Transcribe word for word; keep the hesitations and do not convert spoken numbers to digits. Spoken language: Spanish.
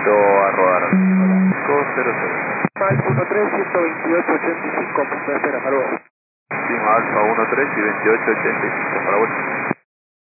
Listo, a rodar. cinco cero cero. Alfa uno tres, ciento veintiocho, ochenta y cinco, punto de espera, saludos. Lima Alfa uno tres y veintiocho ochenta y cinco, para vuelta.